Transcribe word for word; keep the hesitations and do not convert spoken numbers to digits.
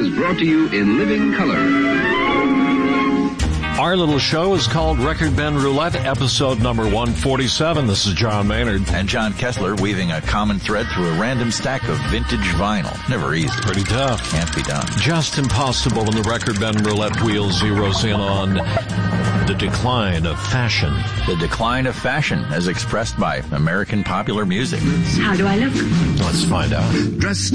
is brought to you in living color. Our little show is called Record Bin Roulette, episode number one forty-seven. This is John Maynard. And John Kessler, weaving a common thread through a random stack of vintage vinyl. Never easy. Pretty tough. Can't be done. Just impossible when the Record Bin Roulette wheel zeroes in on the decline of fashion. The decline of fashion as expressed by American popular music. How do I look? Let's find out. Dressed